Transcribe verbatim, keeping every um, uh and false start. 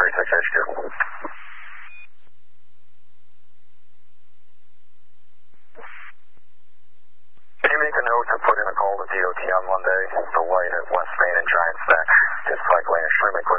thirty-six H Q. Can you make a note to put in a call to D O T on Monday? The light at West Main and Giants Neck is cycling extremely quick.